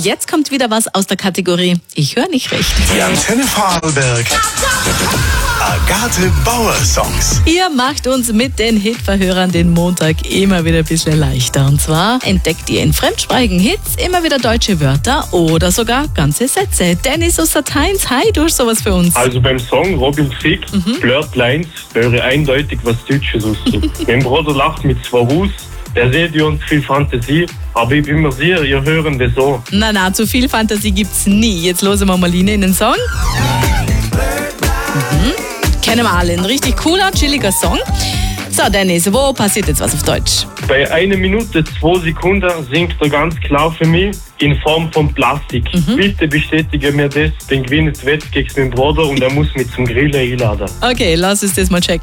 jetzt kommt wieder was aus der Kategorie Ich höre nicht recht. Die Antenne Vorarlberg. Agathe Bauer Songs. Ihr macht uns mit den Hitverhörern den Montag immer wieder ein bisschen leichter. Und zwar entdeckt ihr in fremdsprachigen Hits immer wieder deutsche Wörter oder sogar ganze Sätze. Dennis aus Sat.1, hi, du hast sowas für uns. Also beim Song Robin Thicke, Blurred Lines, wäre eindeutig was Deutsches ausdrückt. Mein Bruder lacht mit zwei Hus, der seht ihr uns viel Fantasie, aber ich bin mir sicher, ihr hören das so. Na, zu viel Fantasie gibt's nie. Jetzt hören wir mal rein in den Song. Kennen wir alle, ein richtig cooler, chilliger Song. So, Dennis, wo passiert jetzt was auf Deutsch? Bei 1 Minute 2 Sekunden singt er ganz klar für mich in Form von Plastik. Bitte bestätige mir das, dann gewinnt Wett gegen meinen Bruder und er muss mich zum Grillen einladen. Okay, lass uns das mal checken.